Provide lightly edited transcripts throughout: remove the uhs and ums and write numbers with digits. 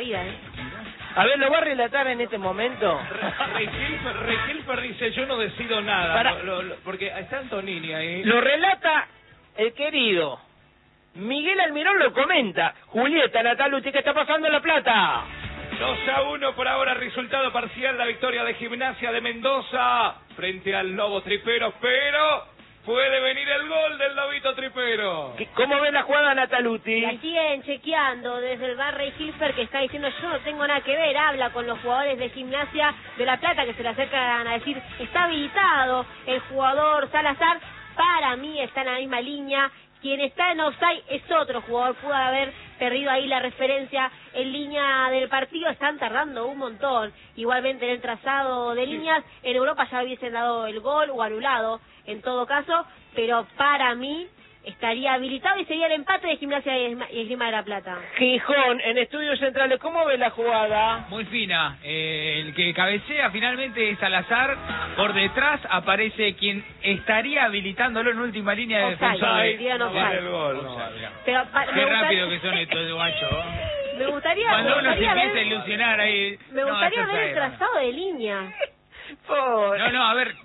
vida, A ver, ¿lo va a relatar en este momento? Regilfer dice, yo no decido nada, porque está Antonini ahí. Lo relata el querido Miguel Almirón, lo comenta Julieta Nataluti, ¿qué está pasando en La Plata? 2-1 por ahora, resultado parcial, la victoria de Gimnasia de Mendoza frente al Lobo Tripero, pero puede venir el gol del Lobito Tripero. ¿Cómo ven la jugada, Nataluti? La siguen chequeando desde el bar Regilfer, que está diciendo yo no tengo nada que ver, habla con los jugadores de Gimnasia de La Plata que se le acercan a decir está habilitado el jugador Salazar. Para mí está en la misma línea. Quien está en offside es otro jugador, pudo haber perdido ahí la referencia en línea del partido. Están tardando un montón. Igualmente en el trazado de líneas, en Europa ya hubiesen dado el gol o anulado en todo caso, pero para mí estaría habilitado y sería el empate de Gimnasia y Esgrima de La Plata. Gijón, en Estudios Centrales, ¿cómo ve la jugada? Muy fina, el que cabecea finalmente es Salazar, por detrás aparece quien estaría habilitándolo en última línea de defensores. Pero qué rápido que son estos guachos. Me gustaría cuando uno se empieza a ilusionar ahí. Me gustaría ver el trazado de línea. No, a ver,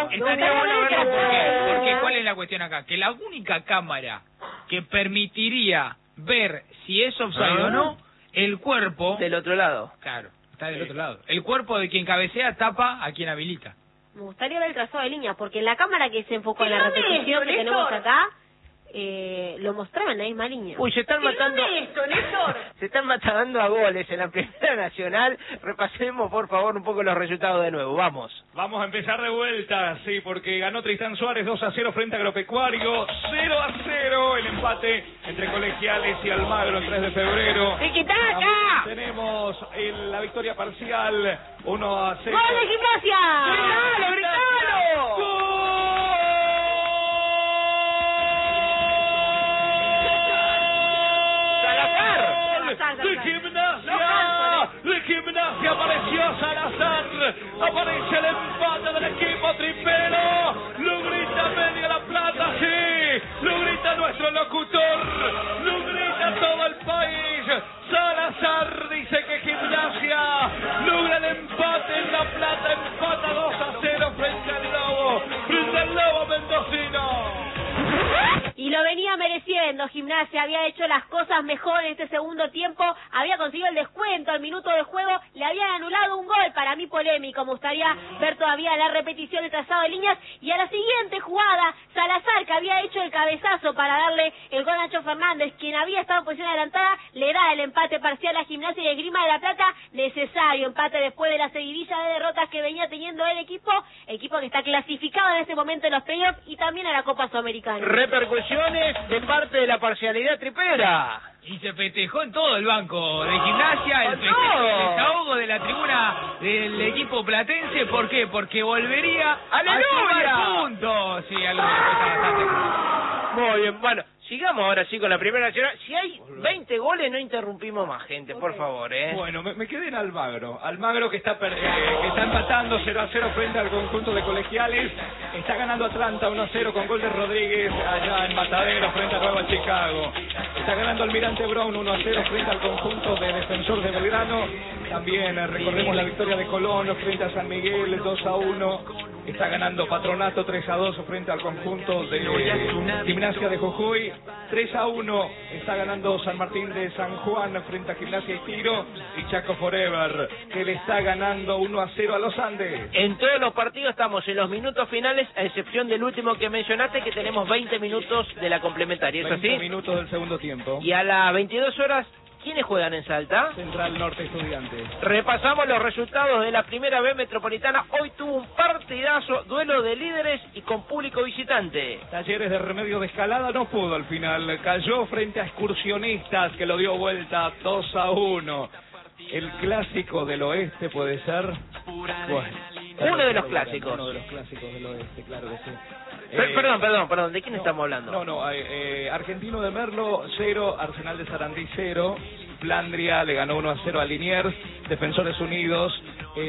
porque ¿cuál es la cuestión acá? Que la única cámara que permitiría ver si es offside o no, el cuerpo... Del otro lado. Claro, está del otro lado. El cuerpo de quien cabecea tapa a quien habilita. Me gustaría ver el trazado de línea, porque en la cámara que se enfocó en la repetición que tenemos acá, lo mostraba en la misma línea. Uy, se están matando. Se están matando a goles en la Primera Nacional. Repasemos, por favor, un poco los resultados de nuevo. Vamos a empezar de vuelta, sí, porque ganó Tristán Suárez 2-0 frente a Agropecuario, 0-0 el empate entre Colegiales y Almagro el 3 de febrero. ¡Tiquitaca! Tenemos la victoria parcial 1-0. ¡Gol de Gimnasia! ¡Gritalo, gritalo! ¡Gol! De Gimnasia apareció Salazar, aparece el empate del equipo tripero, lo grita Media La Plata, sí, lo grita nuestro locutor, lo grita todo el país. Salazar dice que Gimnasia logra el empate en La Plata, empata 2-0 frente al Lobo mendocino. Y lo venía mereciendo Gimnasia, había hecho las cosas mejor en este segundo tiempo, había conseguido el descuento al minuto de juego, le habían anulado un gol, para mí polémico, me gustaría ver todavía la repetición del trazado de líneas, y a la siguiente jugada, Salazar, que había hecho el cabezazo para darle el gol a Nacho Fernández, quien había estado en posición adelantada, le da el empate parcial a Gimnasia y Esgrima de La Plata, necesario empate después de la seguidilla de derrotas que venía teniendo el equipo que está clasificado en este momento en los playoffs y también a la Copa Sudamericana. Repercusiones de parte de la parcialidad tripera. Y se festejó en todo el banco de Gimnasia, el desahogo de la tribuna del equipo platense. ¿Por qué? Porque volvería a sumar puntos. Sí, algo que cuesta bastante. Muy bien, bueno, sigamos ahora sí con la Primera Nacional. Si hay 20 goles, no interrumpimos más, gente, por favor, Bueno, me quedé en Almagro. Almagro que está empatando 0-0 frente al conjunto de Colegiales. Está ganando Atlanta 1-0 con gol de Rodríguez allá en Matadero frente a Nueva Chicago. Está ganando Almirante Brown 1-0 frente al conjunto de Defensor de Belgrano. También recorremos la victoria de Colón frente a San Miguel 2-1. Está ganando Patronato 3-2 frente al conjunto de Gimnasia de Jujuy. 3-1 está ganando San Martín de San Juan frente a Gimnasia y Tiro. Y Chaco Forever, que le está ganando 1-0 a los Andes. En todos los partidos estamos en los minutos finales, a excepción del último que mencionaste, que tenemos 20 minutos de la complementaria, ¿es así? 20 minutos del segundo tiempo. Y a las 22 horas... ¿quiénes juegan en Salta? Central Norte Estudiantes. Repasamos los resultados de la Primera B Metropolitana. Hoy tuvo un partidazo, duelo de líderes y con público visitante. Talleres de Remedio de Escalada no pudo al final. Cayó frente a Excursionistas, que lo dio vuelta 2-1. El clásico del oeste puede ser. Bueno, uno de los clásicos. Uno de los clásicos del oeste, claro que sí. Perdón, ¿de quién estamos hablando? Argentino de Merlo 0, Arsenal de Sarandí 0, Flandria le ganó 1-0 a Liniers, Defensores Unidos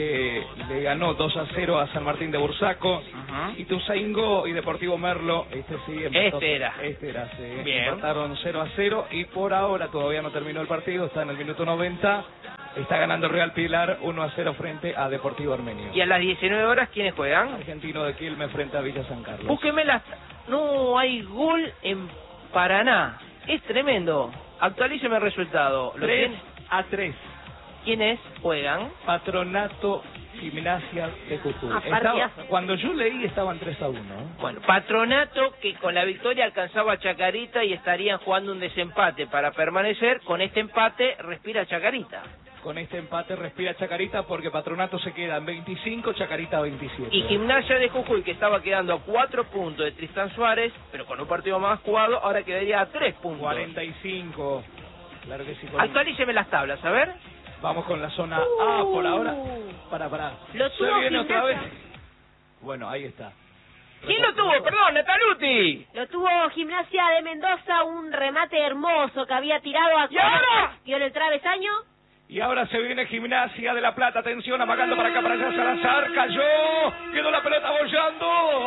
le ganó 2-0 a San Martín de Bursaco, Ituzaingó y Deportivo Merlo, Este era, empataron 0-0 y por ahora todavía no terminó el partido, está en el minuto 90, Está ganando Real Pilar 1-0 frente a Deportivo Armenio. Y a las 19 horas, ¿quiénes juegan? Argentino de Quilmes frente a Villa San Carlos. Búsqueme las... No hay gol en Paraná. Es tremendo. Actualíceme el resultado. ¿Lo 3-3. ¿Quiénes juegan? Patronato Gimnasia de Jujuy. Cuando yo leí estaban 3-1. Bueno, Patronato que con la victoria alcanzaba a Chacarita y estarían jugando un desempate para permanecer. Con este empate respira Chacarita. Con este empate respira Chacarita porque Patronato se queda en 25, Chacarita 27. Y Gimnasia de Jujuy, que estaba quedando a 4 puntos de Tristán Suárez, pero con un partido más jugado, ahora quedaría a 3 puntos. 45. Claro que sí. Actualíceme las tablas, a ver. Vamos con la zona A por ahora. Para. Lo tuvo ¿Se viene otra vez? Gimnasia. Bueno, ahí está. ¿Quién lo tuvo? Perdón, Nataluti. Lo tuvo Gimnasia de Mendoza, un remate hermoso que había tirado a... ¿Y ahora? Dio en el travesaño. Y ahora se viene Gimnasia de La Plata. Atención, amagando para acá, para allá. Salazar cayó. Quedó la pelota bollando.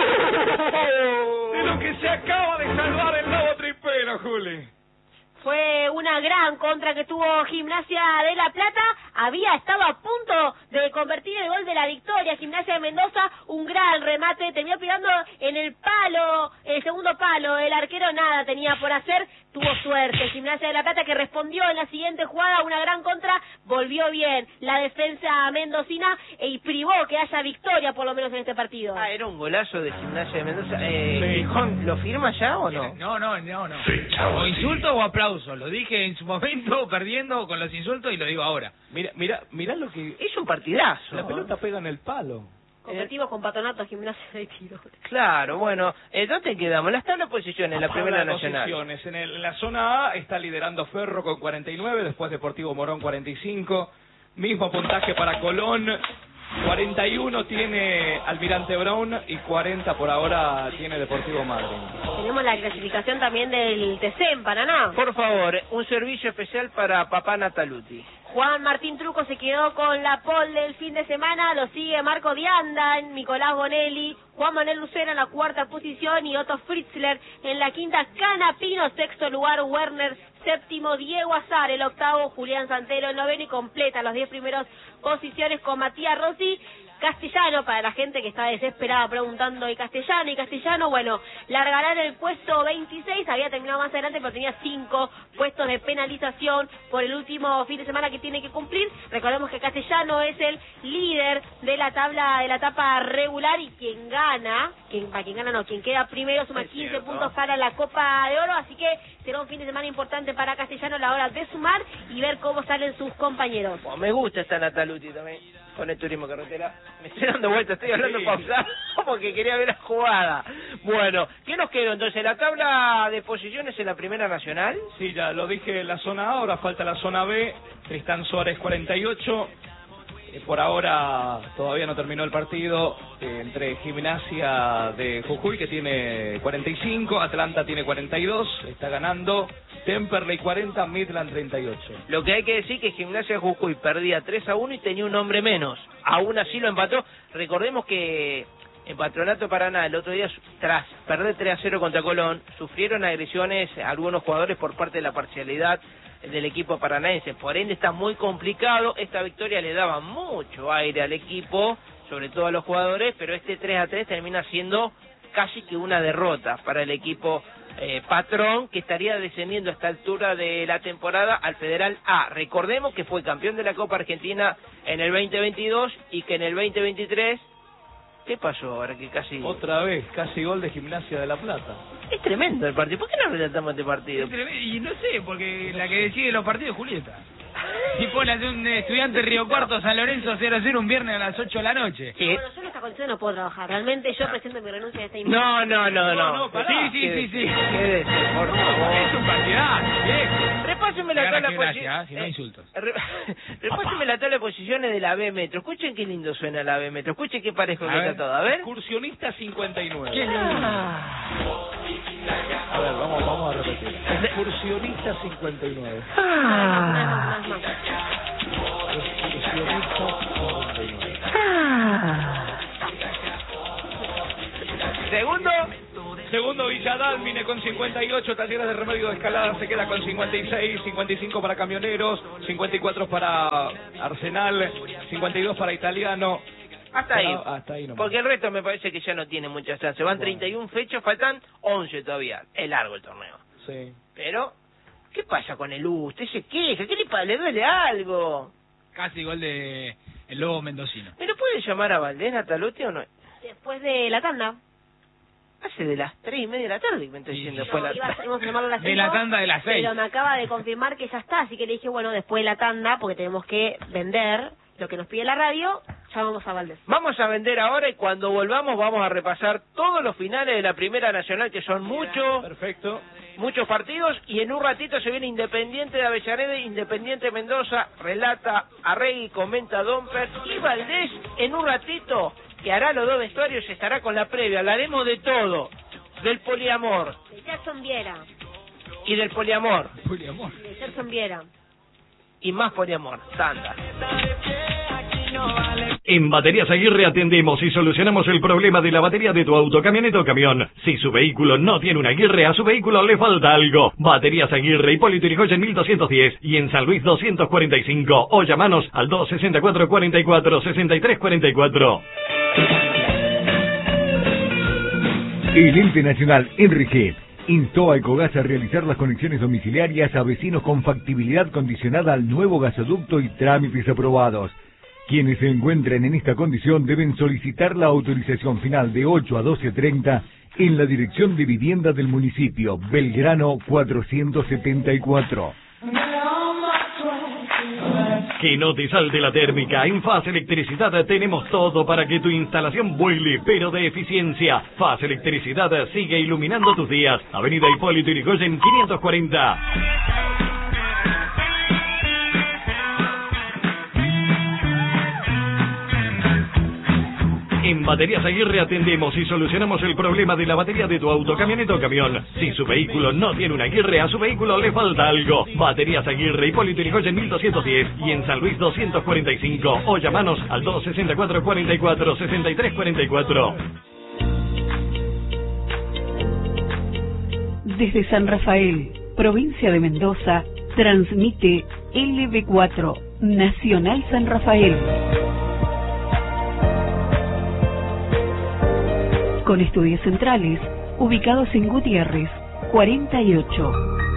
De lo que se acaba de salvar el Lobo Tripero, Juli. Fue una gran contra que tuvo Gimnasia de La Plata. Había estado a punto de convertir el gol de la victoria. Gimnasia de Mendoza, un gran remate. Terminó pegando en el palo, el segundo palo. El arquero nada tenía por hacer. Tuvo suerte. Gimnasia de La Plata que respondió en la siguiente jugada. Una gran contra. Volvió bien la defensa mendocina y privó que haya victoria por lo menos en este partido. Ah, era un golazo de Gimnasia de Mendoza. Gijón, ¿lo firma ya o no? No. O insulto o aplauso. Lo dije en su momento perdiendo con los insultos y lo digo ahora. Mira lo que... Es un partidazo. La pelota pega en el palo. Competimos con Patronato, Gimnasia de Tiro. Claro, bueno, ¿dónde quedamos? Las tablas de posiciones en la primera nacional. Posiciones. En la zona A está liderando Ferro con 49, después Deportivo Morón 45, mismo puntaje para Colón, 41 tiene Almirante Brown y 40 por ahora tiene Deportivo Madryn. Tenemos la clasificación también del TC en Paraná. Por favor, un servicio especial para papá Nataluti. Juan Martín Truco se quedó con la pole del fin de semana, lo sigue Marco Dianda, Nicolás Bonelli, Juan Manuel Lucero en la cuarta posición y Otto Fritzler en la quinta, Canapino, sexto lugar, Werner, séptimo, Diego Azar, el octavo, Julián Santero, el noveno y completa los 10 primeros posiciones con Matías Rossi. Castellano, para la gente que está desesperada preguntando y Castellano, bueno, largará en el puesto 26, había terminado más adelante, pero tenía 5 puestos de penalización por el último fin de semana que tiene que cumplir. Recordemos que Castellano es el líder de la tabla, de la etapa regular, y quien queda primero suma 15 puntos para la Copa de Oro, así que será un fin de semana importante para Castellano a la hora de sumar y ver cómo salen sus compañeros. Oh, me gusta esta Nataluti también, con el turismo carretera. Me estoy dando vuelta, estoy hablando pausado porque quería ver la jugada. Bueno, ¿qué nos quedó entonces? ¿La tabla de posiciones en la primera nacional? Sí, ya lo dije, la zona A, ahora falta la zona B. Tristán Suárez 48. Por ahora todavía no terminó el partido entre Gimnasia de Jujuy, que tiene 45, Atlanta tiene 42, está ganando, Temperley 40, Midland 38. Lo que hay que decir que Gimnasia de Jujuy perdía 3-1 y tenía un hombre menos. Aún así lo empató. Recordemos que en Patronato Paraná el otro día, tras perder 3-0 contra Colón, sufrieron agresiones algunos jugadores por parte de la parcialidad del equipo paranaense. Por ende está muy complicado. Esta victoria le daba mucho aire al equipo, sobre todo a los jugadores, pero este 3-3 termina siendo casi que una derrota para el equipo patrón, que estaría descendiendo a esta altura de la temporada al Federal A. Recordemos que fue campeón de la Copa Argentina en el 2022 y que en el 2023... ¿Qué pasó ahora que casi... Otra vez, casi gol de Gimnasia de La Plata. Es tremendo el partido. ¿Por qué no relatamos este partido? Y no sé, porque la que decide los partidos es Julieta. Y pone a un estudiante Río Cuarto San Lorenzo 0-0 un viernes a las 8 de la noche. Sí. Bueno, yo en esta condición no puedo trabajar. Realmente yo presento mi renuncia a esta inmediata. No. Sí. Quédese, por favor. Es un partidazo, viejo. Repáseme la tabla de posiciones. Si no insultos. Repáseme la tabla de posiciones de la B Metro. Escuchen qué lindo suena la B Metro. Escuchen qué parejo que está todo. A ver. Excursionista 59. ¿Qué? A ver, vamos a repetir. Excursionista 59. Excursionista 59. Segundo Segundo Villadalma Balmine con 58, Talleres de Remedio de Escalada se queda con 56, 55 para Camioneros, 54 para Arsenal, 52 para Italiano. Hasta ahí. Hasta ahí nomás. Porque el resto me parece que ya no tiene mucha chance. Van 31 fechas, faltan 11 todavía. Es largo el torneo. Sí. Pero, ¿qué pasa con el U? Usted se queja, ¿qué le duele algo? Casi gol de el Lobo Mendocino. ¿Pero puede llamar a Valdés, Natalotti, o no? Después de la tanda. Hace de las 3:30 de la tarde que me estoy diciendo. Después No, de la íbamos a llamarlo a las De la 5, tanda de las 6. pero me acaba de confirmar que ya está, así que le dije, bueno, después de la tanda, porque tenemos que vender lo que nos pide la radio, llamamos a Valdés. Vamos a vender ahora y cuando volvamos vamos a repasar todos los finales de la Primera Nacional, que son muchos partidos, y en un ratito se viene Independiente de Avellaneda, Independiente Mendoza, relata Arregui, comenta Domper, y Valdés en un ratito, que hará los dos vestuarios, estará con la previa, hablaremos de todo, del poliamor. De Jackson Viera. Y del poliamor. Poliamor. De Jackson Viera. Y más poliamor. Tanda. En Baterías Aguirre atendemos y solucionamos el problema de la batería de tu auto, camioneta o camión. Si su vehículo no tiene una Aguirre, a su vehículo le falta algo. Baterías Aguirre, Hipólito Yrigoyen 1210 y en San Luis 245. O llamanos al 264 44 63 44. El ente nacional Enriquet instó a Ecogas a realizar las conexiones domiciliarias a vecinos con factibilidad condicionada al nuevo gasoducto y trámites aprobados. Quienes se encuentren en esta condición deben solicitar la autorización final de 8 a 12:30 en la Dirección de Vivienda del municipio, Belgrano 474. Que no te salte la térmica. En Faz Electricidad tenemos todo para que tu instalación vuele, pero de eficiencia. Faz Electricidad sigue iluminando tus días. Avenida Hipólito Yrigoyen 540. En Baterías Aguirre atendemos y solucionamos el problema de la batería de tu auto, camioneta o camión. Si su vehículo no tiene una Aguirre, a su vehículo le falta algo. Baterías Aguirre, Hipólito Yrigoyen 1210 y en San Luis 245. O llamanos al 264 44 63 44. Desde San Rafael, provincia de Mendoza, transmite LB4, Nacional San Rafael. Con estudios centrales, ubicados en Gutiérrez, 48.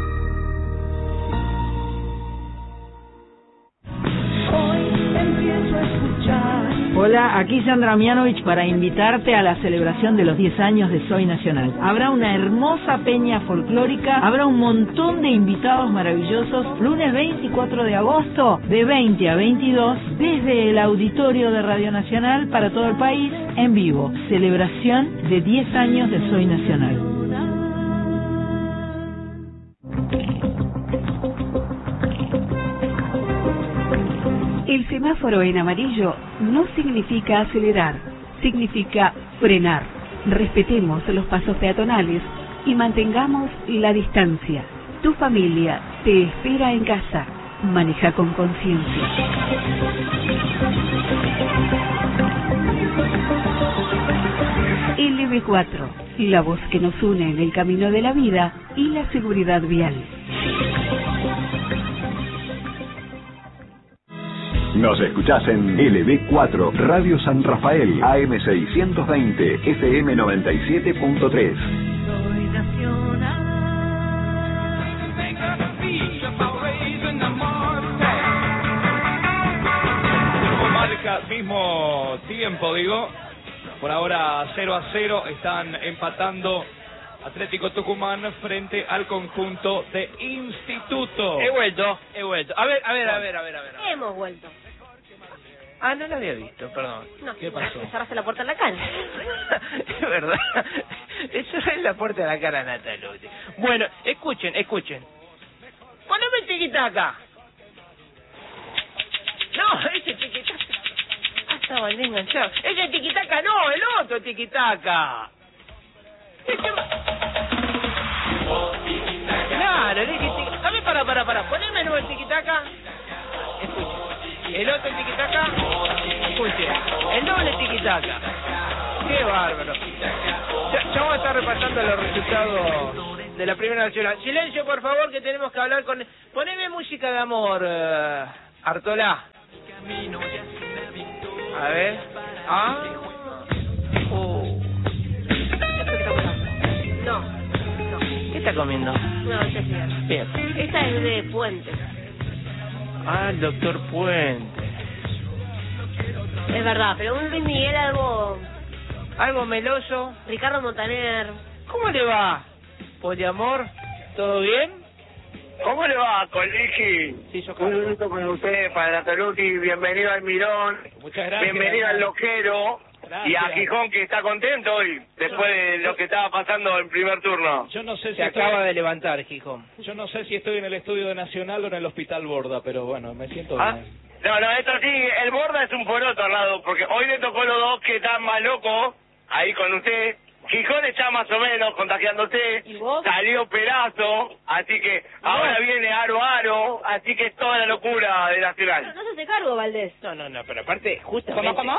Hola, aquí Sandra Mianovich para invitarte a la celebración de los 10 años de Soy Nacional. Habrá una hermosa peña folclórica, habrá un montón de invitados maravillosos, lunes 24 de agosto, de 20 a 22, desde el auditorio de Radio Nacional para todo el país, en vivo. Celebración de 10 años de Soy Nacional. El semáforo en amarillo no significa acelerar, significa frenar. Respetemos los pasos peatonales y mantengamos la distancia. Tu familia te espera en casa. Maneja con conciencia. LB4, la voz que nos une en el camino de la vida y la seguridad vial. Nos escuchás en LB4, Radio San Rafael, AM 620, FM 97.3. Marca mismo tiempo, digo. Por ahora 0-0, están empatando Atlético Tucumán frente al conjunto de Instituto. He vuelto. A ver. Hemos vuelto. Ah, no lo había visto, perdón. No, ¿Qué pasó? cerraste la puerta en la cara. Es verdad. Eso es la puerta de la cara, Natalotti. Bueno, escuchen. Poneme el tiquitaca. No, ese tiquitaca. Ah, estaba bien enganchado. Ese tiquitaca no, el otro tiquitaca. Claro, el tiquitaca. A ver, para. Poneme nuevo el tiquitaca. Escuchen. El otro tiquitaca. Escuchen. El doble tiquitaca. Qué bárbaro. Ya vamos a estar repasando los resultados de la Primera Nacional. Silencio, por favor, que tenemos que hablar con... Poneme música de amor, Artolá. A ver. No. ¿Qué está comiendo? No, esta es Bien. Esta es de Puente. El doctor Puente. Es verdad, pero un Luis Miguel Algo meloso. Ricardo Montaner. ¿Cómo le va? Poliamor, ¿todo bien? ¿Cómo le va, Coligi? Sí, yo Un gusto con usted, Padre Toluti. Bienvenido al Mirón. Muchas gracias. Bienvenido al Loquero. Gracias. Y a Gijón, que está contento hoy, después de lo que estaba pasando en primer turno. Yo no sé si Se acaba de levantar, Gijón. Yo no sé si estoy en el estudio de Nacional o en el Hospital Borda, pero bueno, me siento bien. No, esto sí, el Borda es un poroto al lado, porque hoy le tocó los dos que están más locos, ahí con usted. Gijón está más o menos contagiándose, salió Perazo, así que ahora viene Aro, así que es toda la locura de Nacional. No se hace cargo, Valdés. No, pero aparte, justamente... ¿Cómo?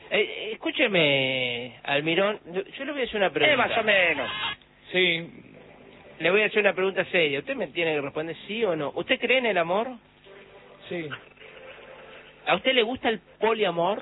Escúcheme, Almirón, yo le voy a hacer una pregunta. Más o menos. Sí. Le voy a hacer una pregunta seria. Usted me tiene que responder sí o no. ¿Usted cree en el amor? Sí. ¿A usted le gusta el poliamor?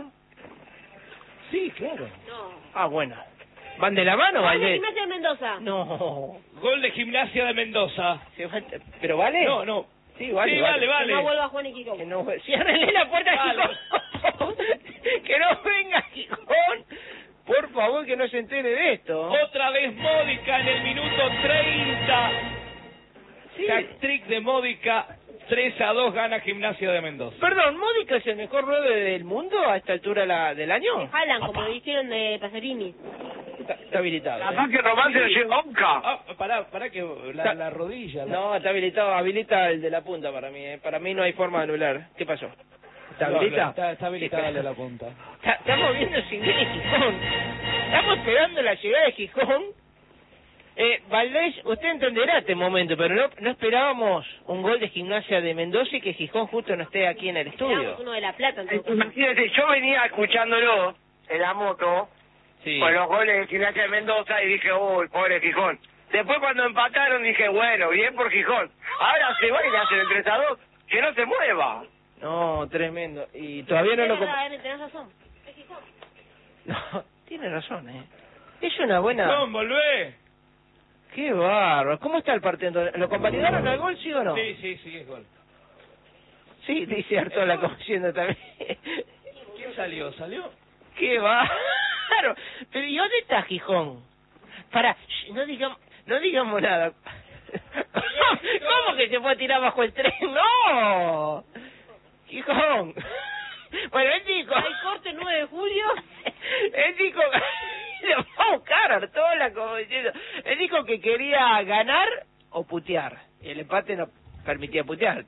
Sí, claro. No. Bueno. ¿Van de la mano, Valdés? Gimnasia de Mendoza. No. Gol de Gimnasia de Mendoza. ¿Pero vale? No. Sí, vale. Sí, vale. Que no vuelva Juan y Quijón. Que no, ciérrenle la puerta a Gijón. Que no venga Gijón. Por favor, que no se entere de esto. Otra vez Módica en el minuto 30. Sí. Hat-trick de Módica. 3-2 gana Gimnasia de Mendoza. Perdón, ¿Módica es el mejor 9 del mundo a esta altura del año? Jalan, como dijeron de Pacerini. Está habilitado. Capaz que Román se lo lleva Onca. Pará que la rodilla. No, está habilitado, habilita el de la punta para mí. Para mí no hay forma de anular. ¿Qué pasó? ¿Está habilitado? Está habilitada el de la punta. Estamos viendo si viene Gijón. Estamos esperando la llegada de Gijón. Valdés, usted entenderá este momento, pero no esperábamos un gol de Gimnasia de Mendoza y que Gijón justo no esté aquí en el estudio. Esperamos uno de La Plata. Entonces. Imagínate, yo venía escuchándolo en la moto, Sí. con los goles de Gimnasia de Mendoza, y dije, uy, pobre Gijón. Después cuando empataron dije, bueno, bien por Gijón. Ahora se va y le hacen el 3-2, que no se mueva. No, tremendo. Y todavía no lo... Tenés razón. Es Gijón. No, tiene razón, Es una buena... ¡No, volvé! ¡Qué bárbaro! ¿Cómo está el partido? ¿Lo convalidaron al gol, sí o no? Sí, es gol. Sí, dice Artola como diciendo también. ¿Quién salió? ¡Qué bárbaro! Pero ¿y dónde está Gijón? No digamos nada. ¿Cómo que se fue a tirar bajo el tren? ¡No! Gijón. Bueno, él dijo... ¿Hay corte 9 de julio? Él dijo... Lo va a buscar Artola, como diciendo... Él dijo que quería ganar o putear. Y el empate no permitía putear.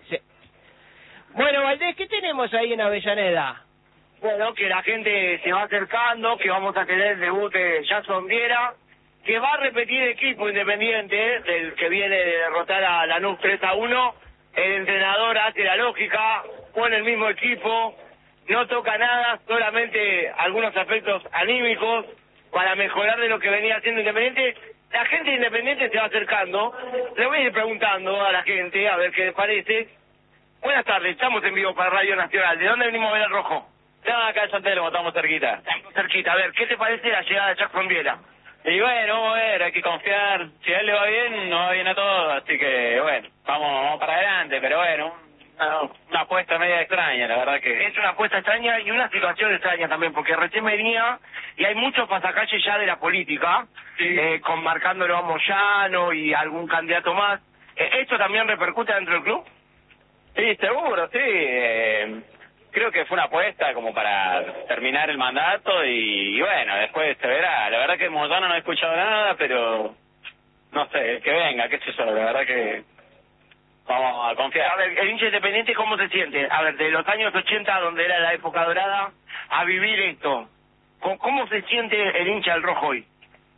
Bueno, Valdés, ¿qué tenemos ahí en Avellaneda? Bueno, que la gente se va acercando, que vamos a tener el debut de Jason Viera, que va a repetir equipo Independiente, del que viene de derrotar a Lanús 3-1. El entrenador hace la lógica, pone el mismo equipo, no toca nada, solamente algunos aspectos anímicos para mejorar de lo que venía haciendo Independiente. La gente de Independiente se va acercando, le voy a ir preguntando a la gente a ver qué les parece. Buenas tardes, estamos en vivo para Radio Nacional. ¿De dónde venimos a ver el rojo? Acá en San Telmo, estamos cerquita. Cerquita, a ver, ¿qué te parece la llegada de Jackson Viera? Y bueno, vamos a ver, hay que confiar. Si a él le va bien, nos va bien a todos. Así que, bueno, vamos para adelante. Pero bueno, una apuesta media extraña, la verdad que... Es una apuesta extraña y una situación extraña también, porque recién venía y hay muchos pasacalles ya de la política, con marcándolo a Moyano y algún candidato más. ¿Esto también repercute dentro del club? Sí, seguro, sí. Creo que fue una apuesta como para terminar el mandato y bueno, después se verá. La verdad que Moyano no he escuchado nada, pero no sé, que venga, qué sé yo, la verdad que vamos a confiar. A ver, el hincha independiente, ¿cómo se siente? A ver, de los años 80, donde era la época dorada, a vivir esto. ¿Cómo se siente el hincha del rojo hoy?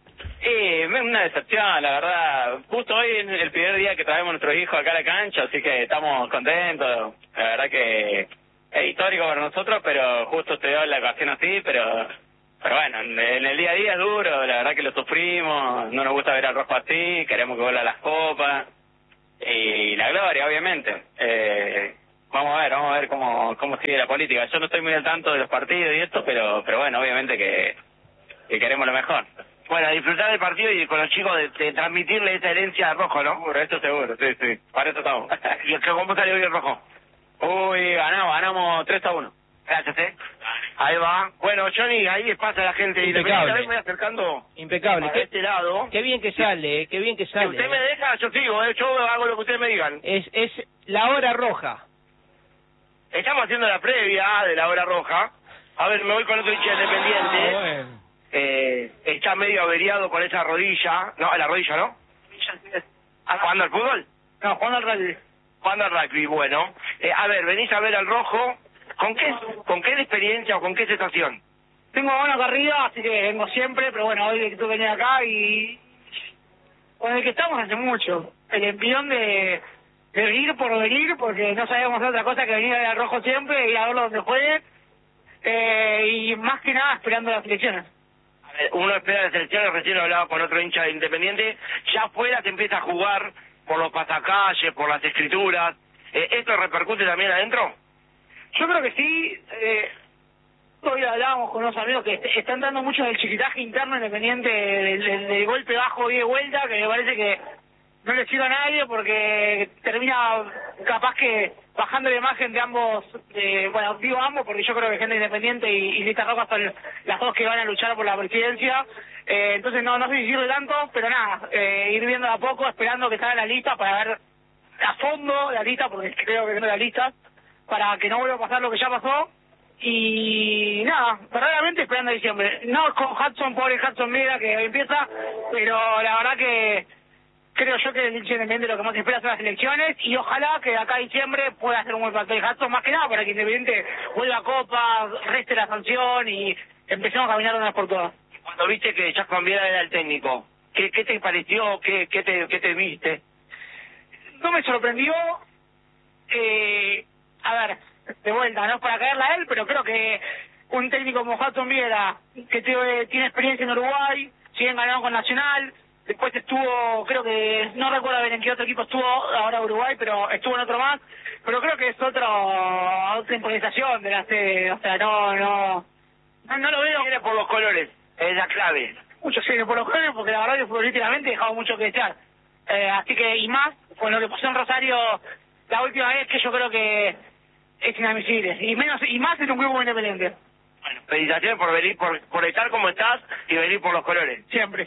Una decepción, la verdad. Justo hoy es el primer día que traemos a nuestros hijos acá a la cancha, así que estamos contentos. La verdad que es histórico para nosotros, pero justo se dio la ocasión así, pero Pero bueno, en el día a día es duro, la verdad que lo sufrimos, no nos gusta ver al rojo así, queremos que vuelva a las copas y la gloria, obviamente. Vamos a ver cómo sigue la política. Yo no estoy muy al tanto de los partidos y esto, pero bueno, obviamente que queremos lo mejor. Bueno, disfrutar del partido y con los chicos de transmitirle esa herencia al rojo, ¿no? Por esto seguro, sí, para eso estamos. ¿Y cómo salió hoy el rojo? Uy, ganamos 3-1. Gracias, Ahí va. Bueno, Johnny, ahí pasa la gente. Impecable. Me voy acercando Impecable. a este lado. Qué bien que sale, qué bien que Si sale. usted me deja, yo sigo, yo hago lo que ustedes me digan. Es la hora roja. Estamos haciendo la previa de la hora roja. A ver, me voy con otro hincha independiente. Bueno. Está medio averiado con esa rodilla. No, la rodilla, ¿no? ¿Jugando al fútbol? No, jugando al rugby. Jugando al rugby, bueno. A ver, venís a ver al rojo. ¿Con qué experiencia o con qué sensación? Tengo mano acá arriba, así que vengo siempre, pero bueno, hoy que tú venías acá y... con el que estamos hace mucho. El envión de venir por venir, porque no sabíamos otra cosa que venir a ver al rojo siempre, ir a verlo donde juegue, y más que nada esperando las elecciones. A ver, uno espera las elecciones, recién hablaba con otro hincha de Independiente, ya afuera se empieza a jugar por los pasacalles, por las escrituras. ¿Esto repercute también adentro? Yo creo que sí. Hoy hablábamos con unos amigos que están dando mucho del chiquitaje interno Independiente, del golpe bajo y de vuelta, que me parece que no le sirve a nadie porque termina capaz que bajando la imagen de ambos, bueno, digo ambos porque yo creo que Gente Independiente y Lista Roja son las dos que van a luchar por la presidencia, entonces no sé si sirve tanto, pero nada, ir viendo de a poco, esperando que salga la lista para ver a fondo la lista, porque creo que no la lista, para que no vuelva a pasar lo que ya pasó. Y nada, verdaderamente esperando diciembre. No con Hudson, pobre Hudson Mera que empieza, pero la verdad que creo yo que el Independiente lo que más espera son las elecciones y ojalá que de acá a diciembre pueda hacer un buen papel Hudson, más que nada para que Independiente vuelva a Copa, reste la sanción y empecemos a caminar de una vez por todas. Cuando viste que Jackson Viera era el técnico, ¿qué te pareció? ¿Qué te viste? No me sorprendió, a ver, de vuelta, no es para caerla a él, pero creo que un técnico como Hudson Viera, que tiene experiencia en Uruguay, siguen ganando con Nacional, después estuvo, creo que, no recuerdo bien en qué otro equipo estuvo ahora Uruguay, pero estuvo en otro más, pero creo que es otra improvisación de la sede, o sea, no lo veo. Viene por los colores, es la clave. Mucho viene por los colores, porque la verdad que futbolísticamente dejaba mucho que desear. Así que, y más, con lo que pasó en Rosario la última vez, que yo creo que es inadmisible, y más en un grupo Independiente. Bueno, felicitaciones por venir, por estar como estás y venir por los colores. Siempre,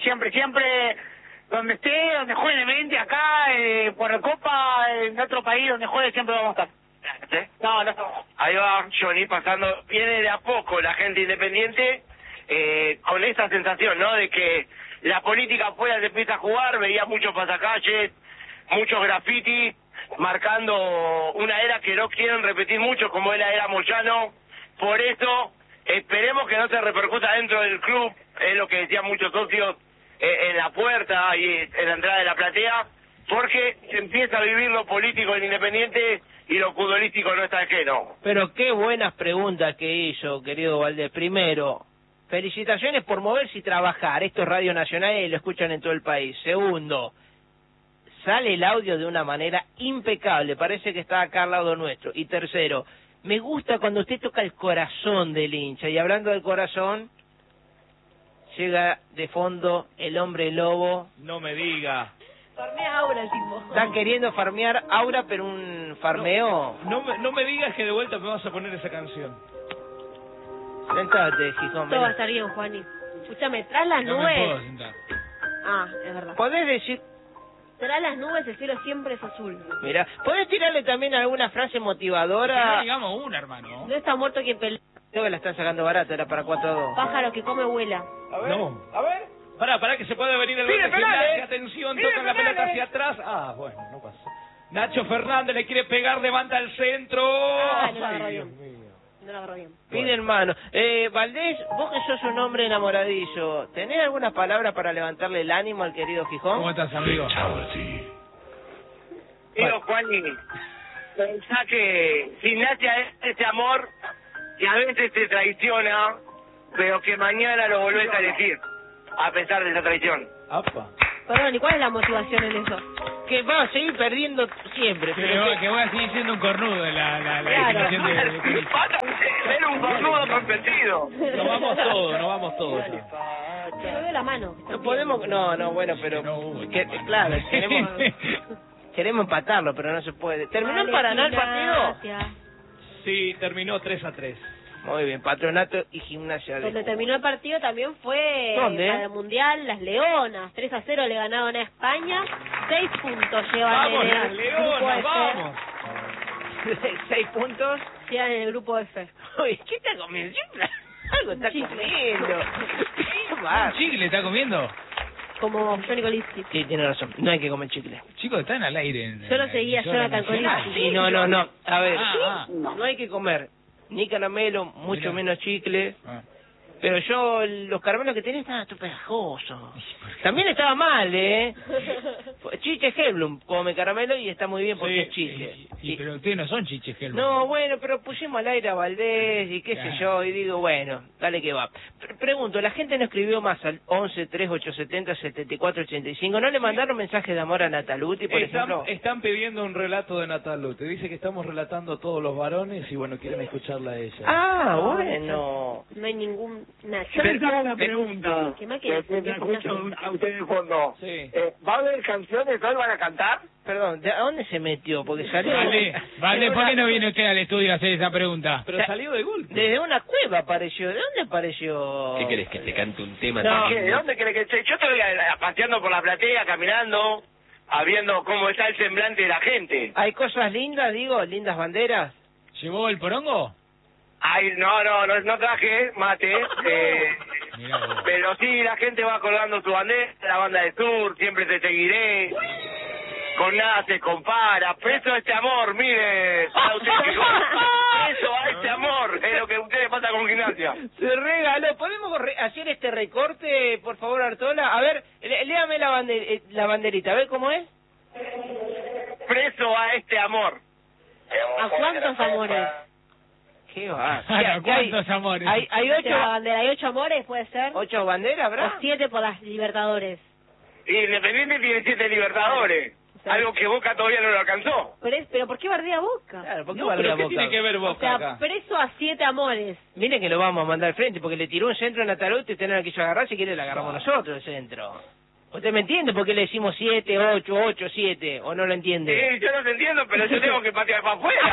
donde esté, donde juegue Independiente, acá, por la Copa, en otro país, donde juegue, siempre vamos a estar. ¿Sí? No estamos. Ahí va Johnny pasando, viene de a poco la gente Independiente, con esa sensación, ¿no? De que la política afuera se empieza a jugar, veía muchos pasacalles, muchos grafitis, marcando una era que no quieren repetir mucho, como es la era Moyano. Por eso, esperemos que no se repercuta dentro del club, es lo que decían muchos socios, en la puerta y en la entrada de la platea, porque se empieza a vivir lo político en Independiente y lo futbolístico no está ajeno. Pero qué buenas preguntas que hizo, querido Valdés. Primero, felicitaciones por moverse y trabajar. Esto es Radio Nacional y lo escuchan en todo el país. Segundo, sale el audio de una manera impecable. Parece que está acá al lado nuestro. Y tercero, me gusta cuando usted toca el corazón del hincha. Y hablando del corazón, llega de fondo el hombre lobo. No me diga. Farmea Aura el tipo. Está queriendo farmear Aura, pero un farmeo. No me digas que de vuelta me vas a poner esa canción. Sentate, Gijón. Todo va a ven. estar bien, Juani. Escúchame, tras las No me puedo nubes. sentar. Ah, es verdad. ¿Podés decir? Tras las nubes el cielo siempre es azul. Mira, ¿podés tirarle también alguna frase No motivadora? digamos una, hermano. No está muerto quien pelea. Creo que la están sacando barata, era para 4-2. Pájaro que come vuela. A ver, a ver. Pará que se puede venir el Pide gol de penales. Gimnasia. Atención, tocan la pelota hacia atrás. Ah, bueno, no pasa. Nacho Fernández le quiere pegar, levanta el centro. Ah, no la agarró Ay, bien. Dios mío. No lo agarró bien. Piden mano. Valdés, vos que sos un hombre enamoradizo, ¿tenés algunas palabras para levantarle el ánimo al querido Gijón? ¿Cómo estás, amigo? Digo, Juani, pensá que Gimnasia es ese amor que a veces te traiciona pero que mañana lo volvés a elegir, a pesar de esa traición. Apa. Perdón, ¿y cuál es la motivación en eso? Que va a seguir perdiendo siempre. Que voy a seguir siendo un cornudo en la Claro. definición de... Era un cornudo consentido. Nos vamos todos. Me doy la mano. No podemos, no, bueno, pero claro, queremos empatarlo, pero no se puede. ¿Terminó en Paraná el partido? Sí, terminó 3-3. Muy bien, Patronato y Gimnasia de Donde Jujuy. terminó el partido también fue ¿Dónde? para el Mundial, las Leonas. 3-0 le ganaron a España. 6 puntos llevan ¡Vamos, en las el grupo Leonas, F. vamos! 6 puntos. Llevan en el grupo F. Uy, ¿qué está comiendo? Siempre algo está Chicle. comiendo. ¿Qué va? ¿Un chicle está comiendo? Como Johnny Colisky. Sí, tiene razón, no hay que comer chicle. Chicos, están al aire. Yo lo seguía a Jonathan Colisky. Sí, no. A ver, Ah, no hay que comer ni caramelo, mucho Mirá. menos chicle. ah. Pero yo, los caramelos que tenía estaban pegajosos. También estaba mal, ¿eh? Chiche Helblum come caramelo y está muy bien porque es chiche. Pero ustedes no son chiches, Helmut. No, bueno, pero pusimos al aire a Valdés y qué sé yo, y digo, bueno, dale que va. Pregunto, la gente no escribió más al 11-3870-7485, ¿no le mandaron mensajes de amor a Nataluti, por ejemplo? Están pidiendo un relato de Natalu. Te dice que estamos relatando a todos los varones y bueno, quieren escucharla a ella. Ah, bueno. No hay ningún... Nada. Pensaba una pregunta. ¿Qué más Que querés? te escucho a ustedes de fondo. Sí. ¿Va a haber canciones? ¿Hoy van a cantar? Perdón, ¿a dónde se metió? Porque salió... Vale, ¿por qué no viene usted al estudio a hacer esa pregunta? Pero salió de golpe. Desde una cueva apareció. ¿De dónde apareció? ¿Qué querés que te cante un tema? No. ¿Qué? ¿De dónde crees que esté? Yo estoy paseando por la platea, caminando, viendo cómo está el semblante de la gente. ¿Hay cosas lindas, digo? ¿Lindas banderas? ¿Llevó el porongo? Ay, no traje mate, Mirá vos. pero sí, la gente va colgando su bandera, la banda de sur, siempre te seguiré, con nada se compara, preso a este amor, mire, preso a este amor, es lo que a ustedes pasa con Gimnasia. Se regaló. ¿Podemos hacer este recorte, por favor, Artola? A ver, léame la banderita, a ver cómo es. Preso a este amor. ¿A cuántos amores? ¿Qué va? ¿A cuántos amores? Hay La 8 bandera, ¿hay 8 amores, puede ser? banderas, O ¿verdad? 7 por las Libertadores. Y Independiente tiene 7 Libertadores, algo que Boca todavía no lo alcanzó. Pero ¿por qué bardea Boca? Claro, ¿por qué No, guarda pero ¿qué Boca? tiene que ver O Boca sea, acá? preso a 7 amores. Miren que lo vamos a mandar al frente, porque le tiró un centro a Nataluti y usted no la quiso agarrar, si quiere la agarramos nosotros el centro. ¿Usted me entiende por qué le decimos 7, 8, 7? ¿O no lo entiende? Sí, yo no te entiendo, pero yo tengo que patear para afuera.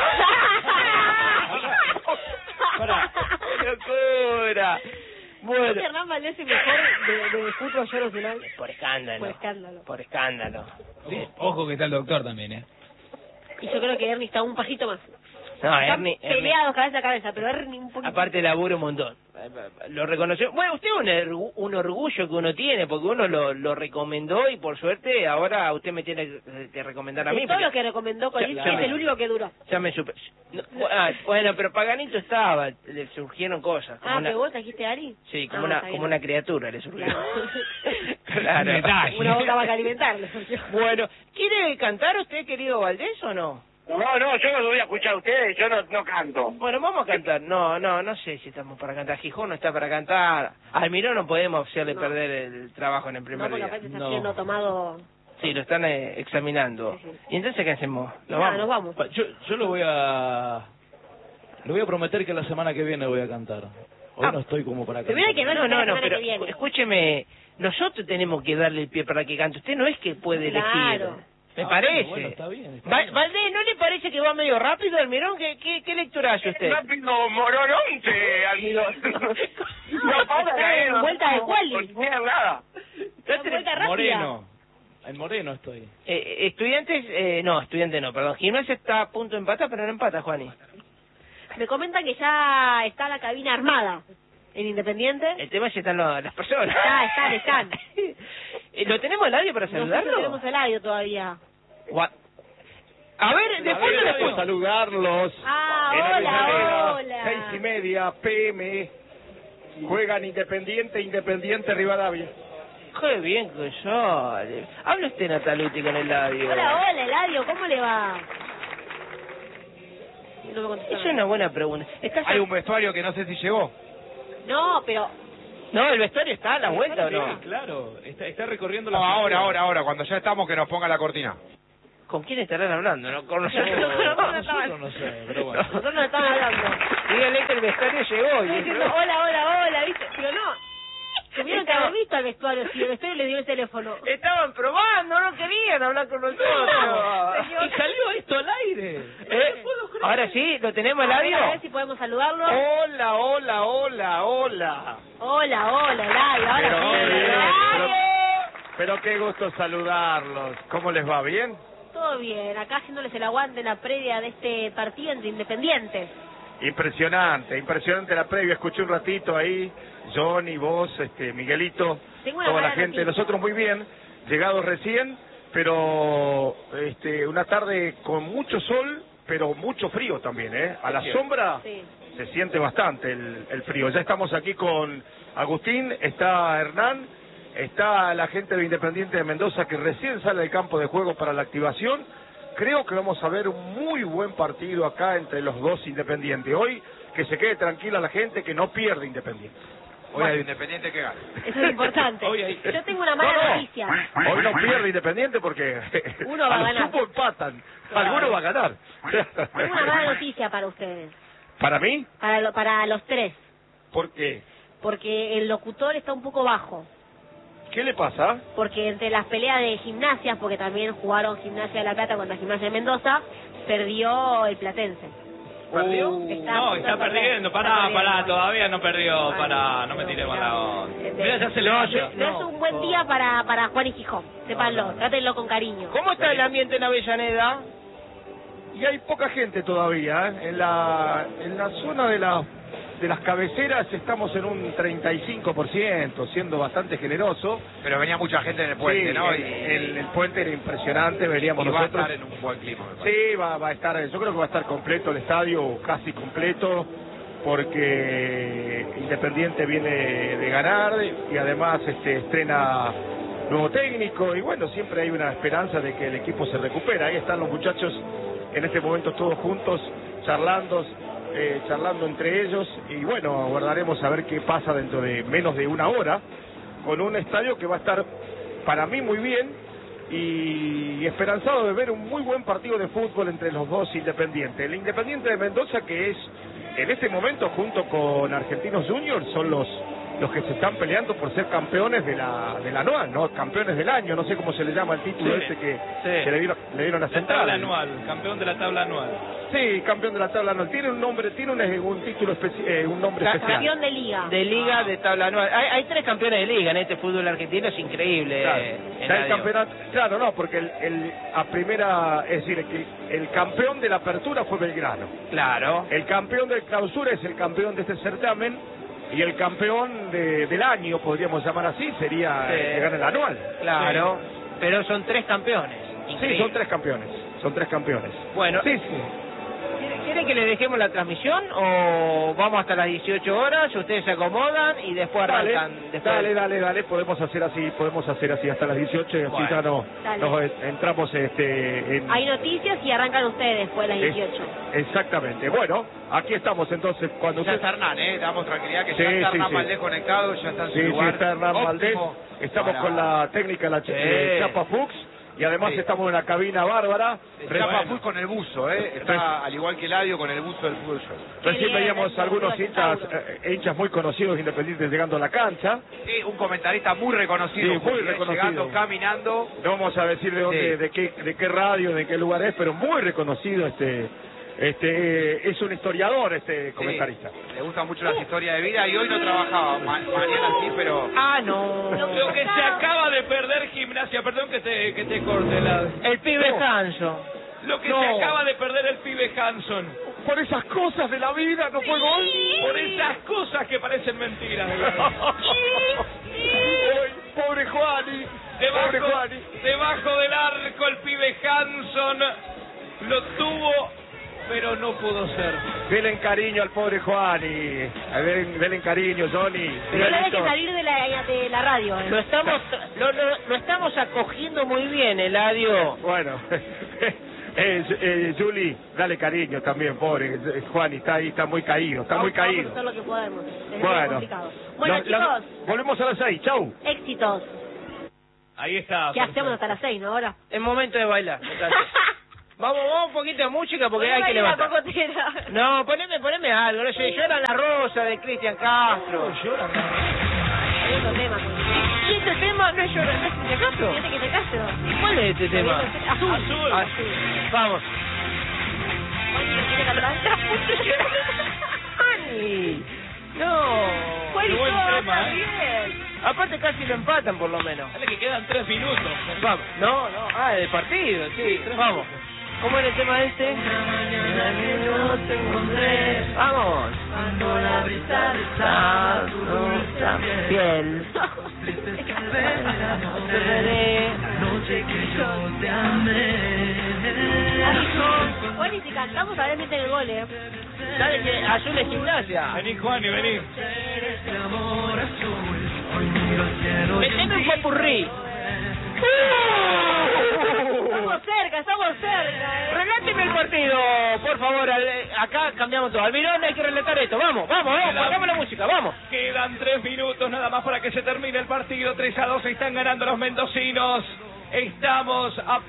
¡Qué locura! Bueno, Hernán Valdés es mejor de fútbol yo nacional. por escándalo. Por escándalo. Por escándalo. Ojo que está el doctor también, ¿eh? Y yo creo que Ernie está un pajito más. No, Están Ernie, peleados cabeza a cabeza, pero Ernie un poquito. aparte labura un montón. Lo reconoció. Bueno, usted es un orgullo que uno tiene, porque uno lo recomendó y por suerte ahora usted me tiene que recomendar a mí. De todo porque lo que recomendó Colisky Ya es me- el único que duró. ya me supe. No, bueno, pero Paganito estaba, le surgieron cosas. Como ¿pero vos trajiste a Ari? sí, Ah, como está bien. una criatura le surgió. Claro. Claro. Detalle. Una boca para alimentarle. Bueno, ¿quiere cantar usted, querido Valdés, o no? No, yo no lo voy a escuchar a ustedes, yo no canto. Bueno, vamos a cantar. No sé si estamos para cantar. Gijón no está para cantar. Almirón no podemos hacerle perder el trabajo en el primer No, porque día. aparte está siendo tomado... Sí, lo están examinando. Sí. ¿Y entonces qué hacemos? Nos vamos. Yo lo voy a prometer que la semana que viene voy a cantar. Hoy no estoy como para cantar. Primero hay que ver No, la semana pero que viene. escúcheme. Nosotros tenemos que darle el pie para que cante. Usted no es que puede Claro. elegir. Me parece. Bueno, está bien. Valdés, ¿no le parece que va medio rápido, Almirón? ¿Qué lectura hace usted? Rápido morononte, Almirón. No para caer. Vuelta de Quali. No tiene nada. Vuelta rápida. Moreno. En Moreno estoy. Estudiantes no, perdón. Gimnasia está a punto de empatar, pero no empata, Juani. Me comentan que ya está la cabina armada en Independiente. El tema es si están las personas. Están. ¿Lo tenemos al audio para Nosotros saludarlo? tenemos el audio todavía. A ver, después Por después. saludarlos. Hola. 6:30 p.m. Juegan Independiente Rivadavia. Qué bien que sale. Habla usted, Nataluti, con el audio. Hola, Eladio, ¿cómo le va? No me contestó Es nada. una buena pregunta. ¿Estás Hay un vestuario que no sé si llegó. No, pero... No, el vestuario está a la vuelta, ¿o no? Sí, claro, está recorriendo la... No, ahora, cuando ya estamos que nos ponga la cortina. ¿Con quién estarán hablando? ¿No? Con nosotros. Nosotros no sé, pero bueno. Nosotros no estamos hablando. Díganle que el vestuario llegó. Estoy diciendo, hola, ¿viste? Pero no. Tuvieron que haber visto al vestuario, si el vestuario les dio el teléfono. Estaban probando, no querían hablar con nosotros. Y salió esto al aire. Ahora sí, ¿lo tenemos al audio? A ver si podemos saludarlo. Hola. Hola, Eladio, Pero qué gusto saludarlos. ¿Cómo les va? ¿Bien? Todo bien, acá haciéndoles el aguante en la previa de este partido entre Independientes. Impresionante la previa. Escuché un ratito ahí, Johnny, vos, Miguelito, toda la gente. Nosotros muy bien, llegados recién, pero una tarde con mucho sol, pero mucho frío también, ¿eh? A la sombra se siente bastante el frío. Ya estamos aquí con Agustín, está Hernán, está la gente de Independiente de Mendoza que recién sale del campo de juego para la activación. Creo que vamos a ver un muy buen partido acá entre los dos Independientes. Hoy que se quede tranquila la gente, que no pierde Independiente. Hoy hay Independiente que gana. Eso es importante. Yo tengo una mala noticia. Hoy no pierde Independiente porque uno va a ganar. Supo empatan. Alguno va a ganar. Tengo una mala noticia para ustedes. ¿Para mí? Para los tres. ¿Por qué? Porque el locutor está un poco bajo. ¿Qué le pasa? Porque entre las peleas de Gimnasia, porque también jugaron Gimnasia de La Plata contra Gimnasia de Mendoza, perdió el Platense. ¿Perdió? No, está perdiendo. Pará, todavía no perdió. No me tiré con la onda. Mira, ya se le va. No es un buen día para Juan y Gijón. Sépanlo, trátenlo con cariño. ¿Cómo está el ambiente en Avellaneda? Y hay poca gente todavía, ¿eh? En la zona de las cabeceras estamos en un 35%, siendo bastante generoso. Pero venía mucha gente en el puente, sí, ¿no? El puente era impresionante, veníamos y nosotros. va a estar en un buen clima, me parece. Sí, va a estar, yo creo que va a estar completo el estadio, casi completo, porque Independiente viene de ganar y además estrena nuevo técnico y bueno, siempre hay una esperanza de que el equipo se recupera. Ahí están los muchachos en este momento todos juntos, charlando entre ellos y bueno, aguardaremos a ver qué pasa dentro de menos de una hora con un estadio que va a estar para mí muy bien y esperanzado de ver un muy buen partido de fútbol entre los dos Independientes. El Independiente de Mendoza, que es en este momento junto con Argentinos Juniors, son los que se están peleando por ser campeones de la anual, ¿no? Campeones del año, no sé cómo se le llama el título que le dieron a Central. Tabla anual, campeón de la tabla anual. Sí, campeón de la tabla anual. Tiene un nombre, un título un nombre especial. Campeón de liga. De liga, de tabla anual. Hay 3 campeones de liga en este fútbol argentino, es increíble. Claro, el campeonato, claro, no, porque es decir, el campeón de la apertura fue Belgrano. Claro. El campeón de clausura es el campeón de este certamen. Y el campeón del año, podríamos llamar así, sería el que gana el anual. Claro, pero son 3 campeones. Increíble. Sí, son tres campeones. Bueno, sí. ¿Quieren que le dejemos la transmisión o vamos hasta las 18 horas? Ustedes se acomodan y después arrancan. Dale, podemos hacer así hasta las 18 y así ya nos entramos en... Hay noticias y arrancan ustedes después de las 18. Exactamente. Bueno, aquí estamos entonces cuando ya está Hernán, damos tranquilidad que ya está Hernán Valdés conectado, ya está en su lugar. Sí, está Hernán Valdés. Estamos con la técnica, la Chapa Fuchs. Y además estamos en una cabina bárbara. Chapa Fuchs con el buzo, está al igual que Eladio con el buzo del fútbol show. Recién veíamos algunos hinchas muy conocidos Independientes llegando a la cancha. Sí, un comentarista muy reconocido. Sí, muy reconocido. Llegando, caminando. No vamos a decir de dónde, de qué radio, de qué lugar es, pero muy reconocido es un historiador comentarista. Le gustan mucho las historias de vida y hoy no trabajaba. Mañana sí, pero... no. Lo que se acaba de perder Gimnasia, perdón que te corte el pibe Hanson. Lo que se acaba de perder el pibe Hanson. Por esas cosas de la vida no fue gol. Por esas cosas que parecen mentiras, de verdad. Pobre Juani. Debajo del arco el pibe Hanson lo tuvo, pero no pudo ser. Denle cariño al pobre Juani. Denle cariño, Johnny. Pero hay que salir de la radio. Lo estamos acogiendo muy bien, Eladio. Bueno, Juli, dale cariño también, pobre. Juan está ahí, está muy caído, Vamos a hacer lo que podemos. Es muy complicado. Bueno, chicos. Volvemos a las 6, chau. Éxitos. Ahí está. ¿Qué hacemos hasta las 6, no? Ahora. Es momento de bailar. Vamos un poquito de música porque hay que la levantar. cocotera. No, poneme algo. No sé, lloran la rosa de Cristian Castro. Hay otro tema. ¿Y este tema no es llorar, no es Cristian Castro? Fíjate que te Castro. ¿Cuál es este tema? Azul. Vamos. ¿Quiere cantar? ¡Ani! No. Buen tema, bien. Aparte casi lo empatan por lo menos. Dale que quedan 3 minutos. Vamos. No. Ah, del partido, sí. Vamos. ¿Cómo era el tema este? Vamos. Cuando la brisa besa tu dulce piel. Te veré la noche que yo te amé. Bueno, y si cantamos a ver meten el gol, ¿Sabes que Azul es Gimnasia? Vení, Juan, y vení. Meteme un popurrí. Estamos cerca. Reláteme el partido, por favor. Acá cambiamos todo. Almirón, hay que relatar esto. Vamos, hagamos la música, vamos. Quedan 3 minutos nada más para que se termine el partido. 3-2 están ganando los mendocinos. Estamos a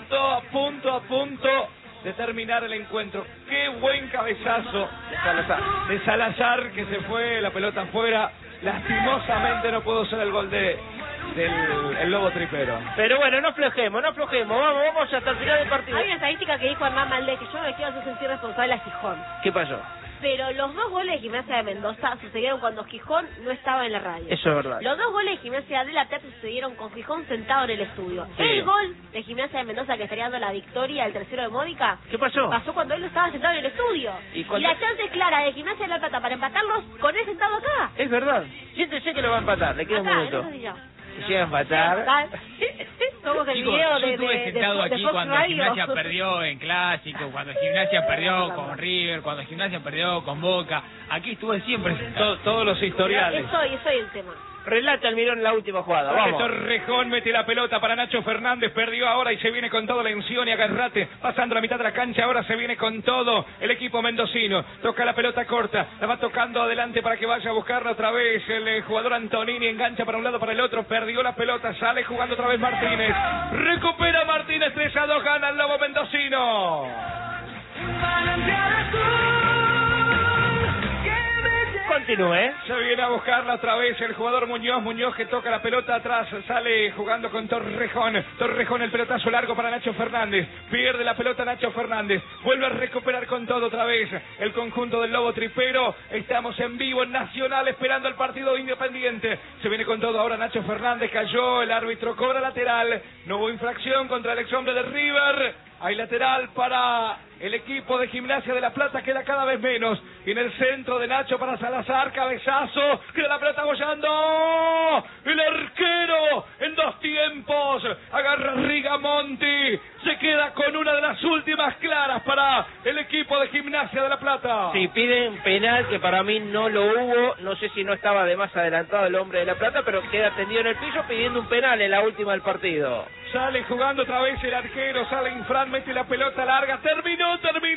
punto de terminar el encuentro. Qué buen cabezazo de Salazar, que se fue la pelota afuera. Lastimosamente no pudo ser el gol del Lobo Tripero. Pero bueno, no aflojemos. Vamos hasta el final del partido. Hay una estadística que dijo Hernán Valdés, que yo no le quiero hacer sentir responsable a Gijón. ¿Qué pasó? Pero los 2 goles de Gimnasia de Mendoza sucedieron cuando Gijón no estaba en la radio. Eso es verdad. Los 2 goles de Gimnasia de La Plata sucedieron con Gijón sentado en el estudio. Sí. El gol de Gimnasia de Mendoza que estaría dando la victoria, el tercero de Módica. ¿Qué pasó? Pasó cuando él no estaba sentado en el estudio. Y la chance clara de Gimnasia de La Plata para empatarlos con él sentado acá. Es verdad. Siéntese que lo va a empatar. Le queda un minuto. Si llega a empatar. Somos el Chicos, video yo de estuve sentado aquí Fox cuando Radio. Gimnasia perdió en Clásico, cuando Gimnasia perdió con River, cuando Gimnasia perdió con Boca. Aquí estuve siempre sentado. Todos los historiales. Eso es el tema. Relata Almirón la última jugada. Vamos. Torrejón mete la pelota para Nacho Fernández. Perdió ahora y se viene con todo Lencioni y Agarrate. Pasando la mitad de la cancha. Ahora se viene con todo el equipo mendocino. Toca la pelota corta. La va tocando adelante para que vaya a buscarla otra vez. El jugador Antonini engancha para un lado para el otro. Perdió la pelota. Sale jugando otra vez Martínez. Recupera Martínez. 3-2. Gana el Lobo mendocino. Continúe. Se viene a buscarla otra vez el jugador Muñoz que toca la pelota atrás, sale jugando con Torrejón, el pelotazo largo para Nacho Fernández, pierde la pelota Nacho Fernández, vuelve a recuperar con todo otra vez el conjunto del Lobo Tripero. Estamos en vivo en Nacional esperando el partido Independiente. Se viene con todo ahora Nacho Fernández, cayó, el árbitro cobra lateral, no hubo infracción contra el exhombre de River. Hay lateral para el equipo de Gimnasia de La Plata, queda cada vez menos. Y en el centro de Nacho para Salazar, cabezazo, queda la pelota bollando. El arquero en 2 tiempos, agarra Rigamonti, se queda con una de las últimas claras para el equipo de Gimnasia de La Plata. Sí, piden penal que para mí no lo hubo. No sé si no estaba de más adelantado el hombre de La Plata, pero queda tendido en el piso pidiendo un penal en la última del partido. Sale jugando otra vez el arquero, sale Infran, mete la pelota larga, terminó.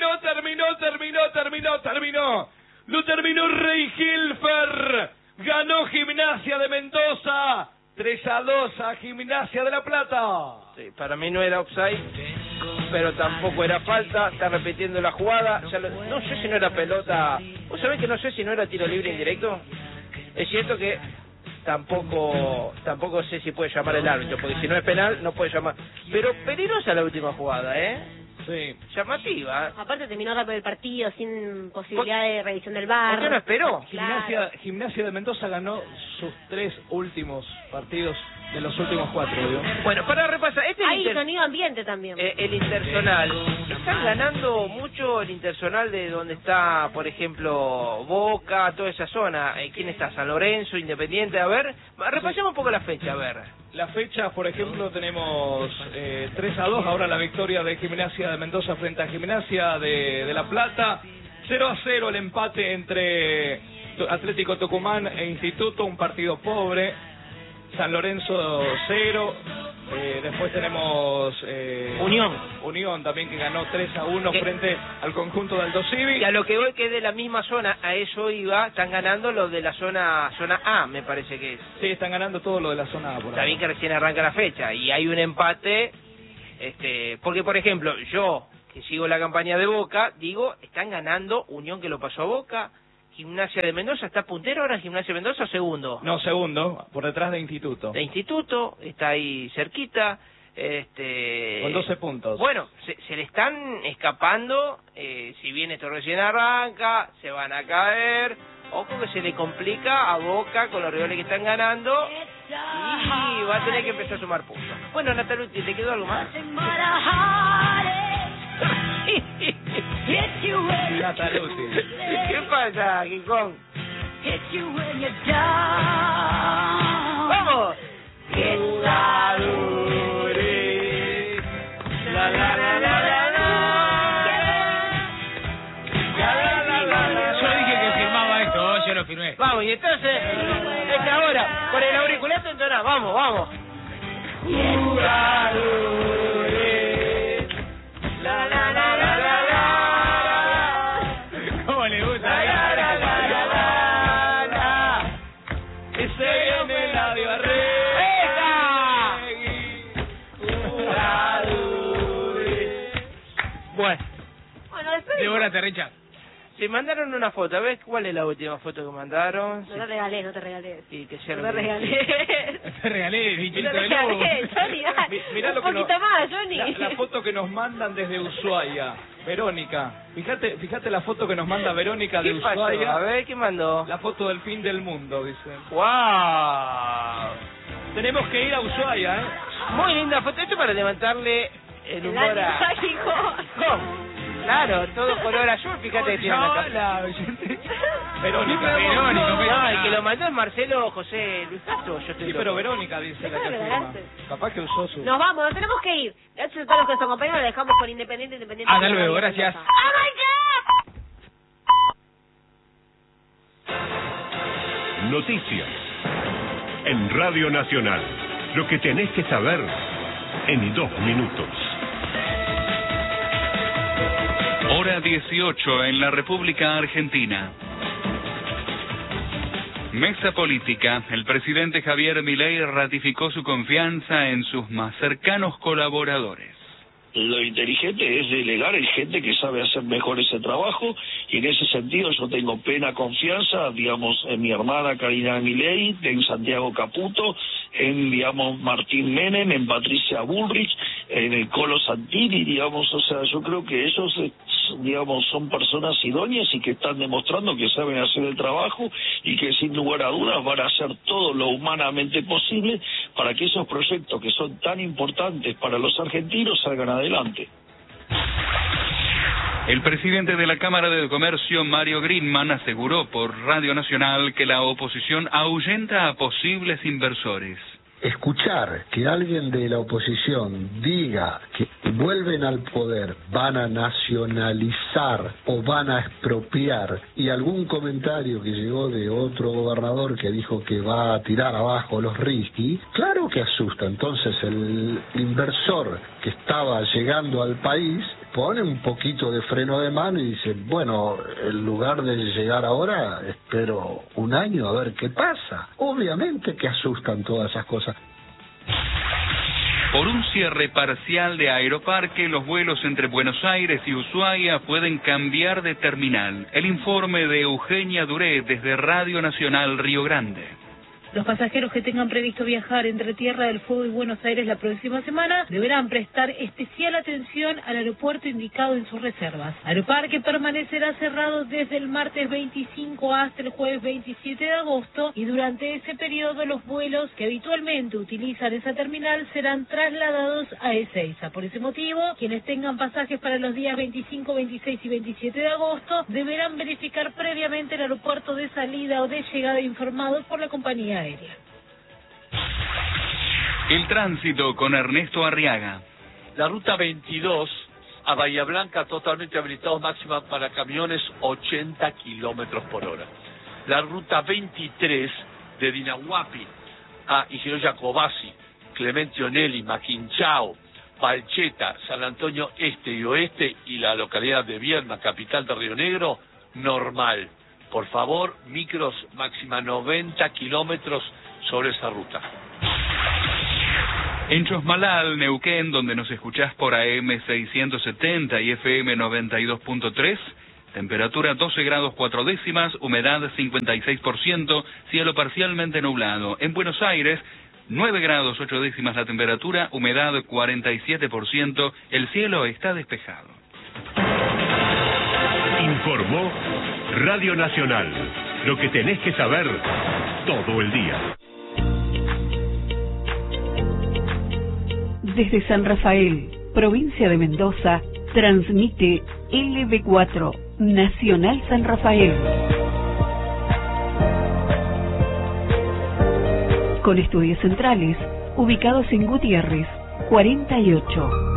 Lo terminó Rey Hilfer, ganó Gimnasia de Mendoza, 3-2 a Gimnasia de La Plata. Sí, para mí no era offside, pero tampoco era falta, está repitiendo la jugada, no sé si no era pelota, ¿vos sabés que no sé si no era tiro libre indirecto? Es cierto que tampoco sé si puede llamar el árbitro, porque si no es penal no puede llamar, pero peligrosa la última jugada, Sí. Llamativa. Aparte terminó rápido el partido sin posibilidad de revisión del VAR. ¿Por qué no esperó? Claro. Gimnasia de Mendoza ganó sus 3 últimos partidos de los últimos 4, ¿vio? Bueno, para repasar, Hay sonido ambiente también. El Intersonal. Están ganando mucho el Intersonal de donde está, por ejemplo, Boca, toda esa zona. ¿Quién está? San Lorenzo, Independiente. A ver, repasemos un poco la fecha, a ver. La fecha, por ejemplo, tenemos 3-2, ahora la victoria de Gimnasia de Mendoza frente a Gimnasia de La Plata. 0-0 el empate entre Atlético Tucumán e Instituto, un partido pobre. San Lorenzo 0. Después tenemos Unión también, que ganó 3-1 frente al conjunto de Aldo Civi. Y a lo que voy, que es de la misma zona, a eso iba, están ganando los de la zona A, me parece que es. Sí, están ganando todo lo de la zona A. Está bien que recién arranca la fecha, y hay un empate, porque por ejemplo, yo, que sigo la campaña de Boca, digo, están ganando Unión, que lo pasó a Boca. Gimnasia de Mendoza está puntero ahora, Gimnasia de Mendoza segundo. No, segundo, por detrás de Instituto. De Instituto, está ahí cerquita. Con 12 puntos. Bueno, se le están escapando, si bien esto recién arranca, se van a caer. Ojo que se le complica a Boca con los rivales que están ganando y va a tener que empezar a sumar puntos. Bueno, Natalucci, ¿te quedó algo más? Natalucci. ¿Qué pasa, King Kong? ¡Vamos! Yo dije que firmaba esto, yo lo firmé. Vamos, y entonces, es ahora, con el auricular te entonás, vamos. ¿Cómo le gusta? Se viene la diarrea. Bueno, después Devórate, Richard. se mandaron una foto, a ver cuál es la última foto que mandaron. No te regalé. Sí, que No te regalé. Te regalé, bichito No te de regalé, luz. Johnny, dale. Mirá Un lo que poquito más, Johnny. La foto que nos mandan desde Ushuaia. Verónica, fíjate la foto que nos manda Verónica de ¿Qué pasó? Ushuaia. A ver, ¿qué mandó? La foto del fin del mundo, dicen. ¡Wow! Tenemos que ir a Ushuaia, ¿eh? Muy linda foto, esto para levantarle el humor a... ¿Cómo? Claro, todo color azul, fíjate que tiene la cara. Verónica. No, el que lo mandó es Marcelo José Luis Castro. Yo estoy Sí, pero Verónica dice la que firma. Capaz que usó su... Nos vamos, nos tenemos que ir. Gracias a todos los que nos acompañaron, lo dejamos con Independiente. Hasta luego, gracias. Noticias en Radio Nacional. Lo que tenés que saber en 2 minutos. Hora 18 en la República Argentina. Mesa política. El presidente Javier Milei ratificó su confianza en sus más cercanos colaboradores. Lo inteligente es delegar en gente que sabe hacer mejor ese trabajo, y en ese sentido yo tengo plena confianza, digamos, en mi hermana Karina Milei, en Santiago Caputo, en, digamos, Martín Menem, en Patricia Bullrich, en el Colo Santini, digamos, o sea, yo creo que ellos, digamos, son personas idóneas y que están demostrando que saben hacer el trabajo y que sin lugar a dudas van a hacer todo lo humanamente posible para que esos proyectos que son tan importantes para los argentinos salgan adelante. El presidente de la Cámara de Comercio, Mario Greenman, aseguró por Radio Nacional que la oposición ahuyenta a posibles inversores. Escuchar que alguien de la oposición diga que vuelven al poder, van a nacionalizar o van a expropiar, y algún comentario que llegó de otro gobernador que dijo que va a tirar abajo los risky, claro que asusta. Entonces el inversor que estaba llegando al país pone un poquito de freno de mano y dice, bueno, en lugar de llegar ahora, espero un año a ver qué pasa. Obviamente que asustan todas esas cosas. Por un cierre parcial de Aeroparque, los vuelos entre Buenos Aires y Ushuaia pueden cambiar de terminal. El informe de Eugenia Duré desde Radio Nacional Río Grande. Los pasajeros que tengan previsto viajar entre Tierra del Fuego y Buenos Aires la próxima semana deberán prestar especial atención al aeropuerto indicado en sus reservas. Aeroparque permanecerá cerrado desde el martes 25 hasta el jueves 27 de agosto y durante ese periodo los vuelos que habitualmente utilizan esa terminal serán trasladados a Ezeiza. Por ese motivo, quienes tengan pasajes para los días 25, 26 y 27 de agosto deberán verificar previamente el aeropuerto de salida o de llegada informado por la compañía aérea. El tránsito con Ernesto Arriaga. La ruta 22 a Bahía Blanca totalmente habilitado, máxima para camiones 80 kilómetros por hora. La ruta 23 de Dinahuapi Ingeniero Jacobasi, Clemente Onelli, Maquinchao, Palcheta, San Antonio Este y Oeste y la localidad de Vierma, capital de Río Negro, normal. Por favor, micros máxima 90 kilómetros sobre esa ruta. En Chosmalal, Neuquén, donde nos escuchás por AM 670 y FM 92.3, temperatura 12 grados 4 décimas, humedad 56%, cielo parcialmente nublado. En Buenos Aires, 9 grados 8 décimas la temperatura, humedad 47%, el cielo está despejado. Informó Radio Nacional. Lo que tenés que saber todo el día. Desde San Rafael, provincia de Mendoza, transmite LB4, Nacional San Rafael. Con estudios centrales, ubicados en Gutiérrez, 48.